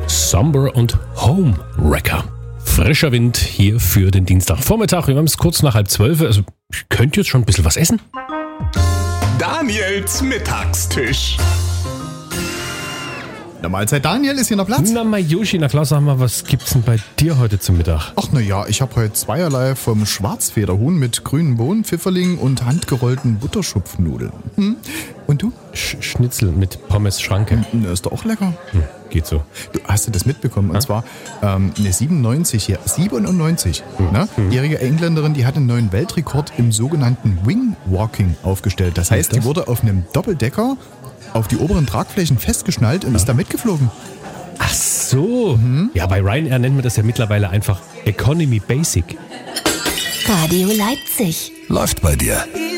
Somber und Homewrecker. Frischer Wind hier für den Dienstagvormittag. Wir haben es kurz nach 11:30. Also ich könnte jetzt schon ein bisschen was essen. Daniels Mittagstisch. Na Mahlzeit, Daniel, ist hier noch Platz? Na Majushi, na klar, sag mal, was gibt's denn bei dir heute zum Mittag? Ach na ja, ich habe heute zweierlei vom Schwarzfederhuhn mit grünen Bohnen, Pfifferlingen und handgerollten Butterschupfnudeln. Und du? Schnitzel mit Pommes Schranke. Na, ist doch auch lecker. Geht so. Du, hast du das mitbekommen? Und zwar eine 97-jährige Engländerin, die hat einen neuen Weltrekord im sogenannten Wing-Walking aufgestellt. Das heißt, die wurde auf einem Doppeldecker auf die oberen Tragflächen festgeschnallt und ist da mitgeflogen. Ach so. Ja, bei Ryanair nennt man das ja mittlerweile einfach Economy Basic. Radio Leipzig. Läuft bei dir.